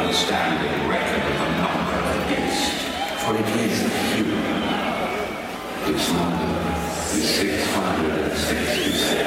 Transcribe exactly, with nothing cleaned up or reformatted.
standing record of the number of the beast, for it is human. Its number is six hundred sixty-six.